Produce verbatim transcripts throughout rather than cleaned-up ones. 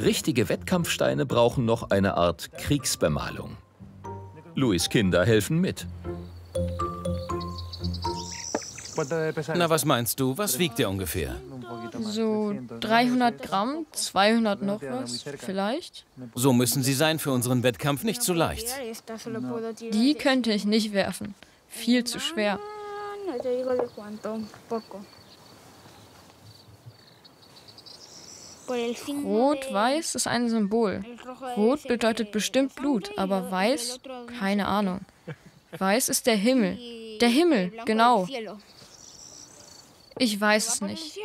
Richtige Wettkampfsteine brauchen noch eine Art Kriegsbemalung. Louis' Kinder helfen mit. Na, was meinst du? Was wiegt der ungefähr? So dreihundert Gramm, zweihundert noch was, vielleicht. So müssen sie sein für unseren Wettkampf, nicht so leicht. Die könnte ich nicht werfen. Viel zu schwer. Rot-Weiß ist ein Symbol. Rot bedeutet bestimmt Blut, aber Weiß, keine Ahnung. Weiß ist der Himmel. Der Himmel, genau. Ich weiß es nicht.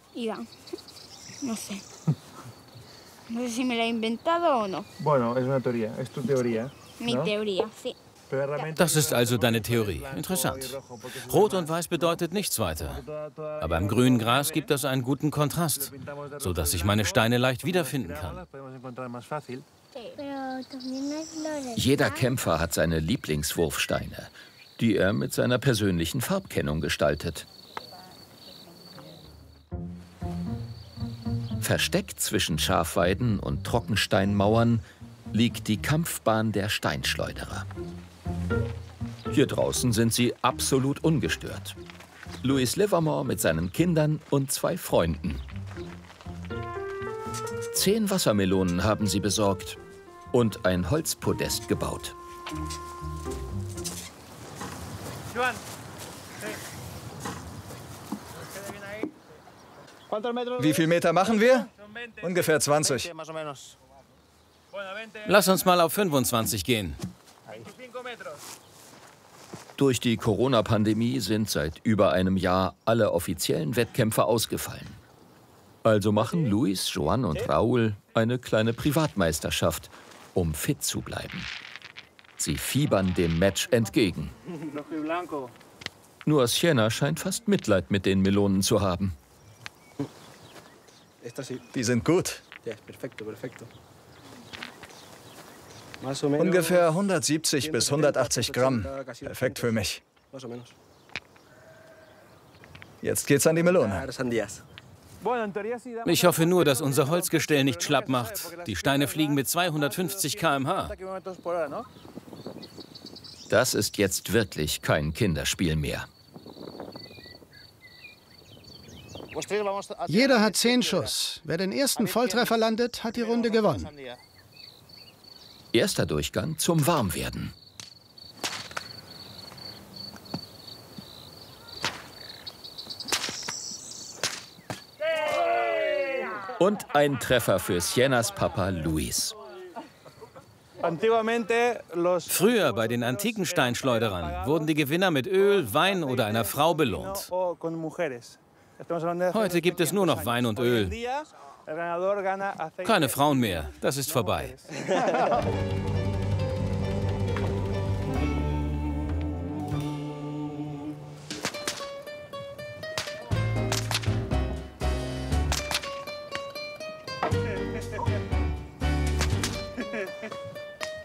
Das ist also deine Theorie. Interessant. Rot und Weiß bedeutet nichts weiter. Aber im grünen Gras gibt es einen guten Kontrast, sodass ich meine Steine leicht wiederfinden kann. Jeder Kämpfer hat seine Lieblingswurfsteine, die er mit seiner persönlichen Farbkennung gestaltet. Versteckt zwischen Schafweiden und Trockensteinmauern liegt die Kampfbahn der Steinschleuderer. Hier draußen sind sie absolut ungestört. Louis Livermore mit seinen Kindern und zwei Freunden. Zehn Wassermelonen haben sie besorgt und ein Holzpodest gebaut. Wie viel Meter machen wir? Ungefähr zwanzig. Lass uns mal auf fünfundzwanzig gehen. Durch die Corona-Pandemie sind seit über einem Jahr alle offiziellen Wettkämpfe ausgefallen. Also machen Luis, Joan und Raúl eine kleine Privatmeisterschaft, um fit zu bleiben. Sie fiebern dem Match entgegen. Nur Sienna scheint fast Mitleid mit den Melonen zu haben. Die sind gut. Ungefähr hundertsiebzig bis hundertachtzig Gramm. Perfekt für mich. Jetzt geht's an die Melone. Ich hoffe nur, dass unser Holzgestell nicht schlapp macht. Die Steine fliegen mit zweihundertfünfzig Kilometer pro Stunde. Das ist jetzt wirklich kein Kinderspiel mehr. Jeder hat zehn Schuss. Wer den ersten Volltreffer landet, hat die Runde gewonnen. Erster Durchgang zum Warmwerden. Und ein Treffer für Siennas Papa Luis. Früher bei den antiken Steinschleuderern wurden die Gewinner mit Öl, Wein oder einer Frau belohnt. Heute gibt es nur noch Wein und Öl. Keine Frauen mehr. Das ist vorbei.